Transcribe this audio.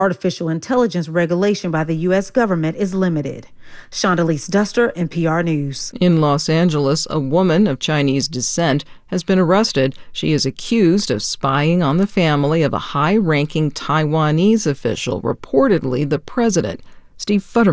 artificial intelligence regulation by the U.S. government is limited. Shondalise Duster, NPR News. In Los Angeles, a woman of Chinese descent has been arrested. She is accused of spying on the family of a high-ranking Taiwanese official, reportedly the president. Steve Futterman